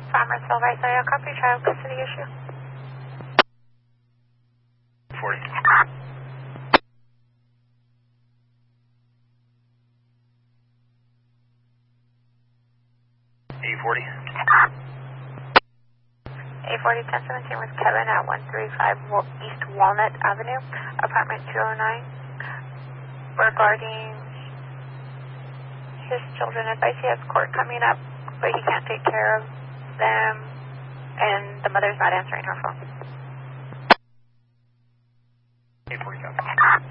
Farmersville, right side, copy, child custody issue. 40. A40. A40 1017 with Kevin at 135 East Walnut Avenue, apartment 209, regarding his children. Advice he has court coming up, but he can't take care of them, and the mother's not answering her phone. A47.